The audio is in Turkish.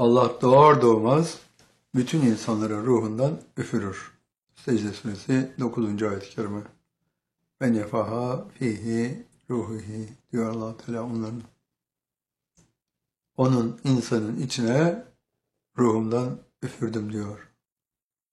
Allah doğar doğmaz bütün insanların ruhundan üfürür. Secde suresi 9. ayet-i kerime. Ve nefaha fihi ruhihi diyor Allah Teala onların. Onun insanın içine ruhumdan üfürdüm diyor.